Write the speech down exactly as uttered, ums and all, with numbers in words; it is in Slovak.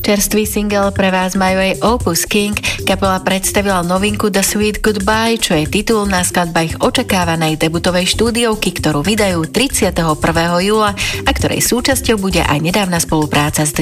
Čerstvý single pre vás majú aj Opus King. Kapela predstavila novinku The Sweet Goodbye, čo je titulná skladba ich očakávanej debutovej štúdiovky, ktorú vydajú tridsiateho prvého júla a ktorej súčasťou bude aj nedávna spolupráca s